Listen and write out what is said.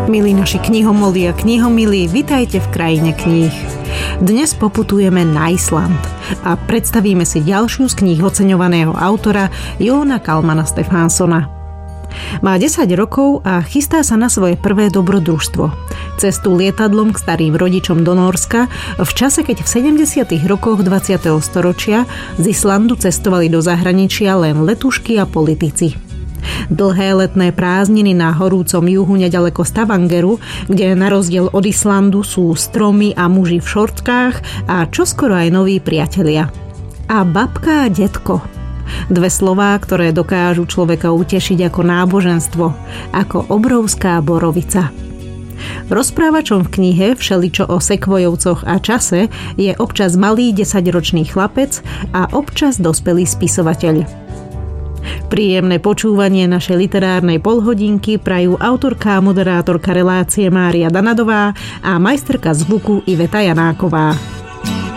Milí naši knihomolí a knihomilí, vitajte v krajine kníh. Dnes poputujeme na Island a predstavíme si ďalšiu z kníh oceňovaného autora Jóna Kalmana Stefánssona. Má 10 rokov a chystá sa na svoje prvé dobrodružstvo. Cestu lietadlom k starým rodičom do Nórska v čase, keď v 70. rokoch 20. storočia z Islandu cestovali do zahraničia len letušky a politici. Dlhé letné prázdniny na horúcom juhu neďaleko Stavangeru, kde na rozdiel od Islandu sú stromy a muži v šortkách a čoskoro aj noví priatelia. A babka a detko. Dve slová, ktoré dokážu človeka utešiť ako náboženstvo, ako obrovská borovica. Rozprávačom v knihe Všeličo o sekvojovcoch a čase je občas malý 10-ročný chlapec a občas dospelý spisovateľ. Príjemné počúvanie našej literárnej polhodinky prajú autorka a moderátorka relácie Mária Danadová a majsterka zvuku Iveta Janáková.